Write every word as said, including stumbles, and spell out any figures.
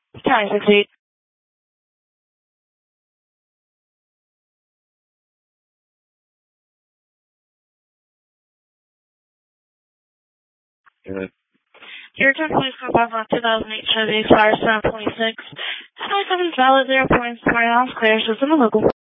twenty-six feet. Good. Your turn, please come back on two thousand eight Chevy Fire seven twenty-six. twenty-seven valid, zero points, twenty miles, clear, system and local.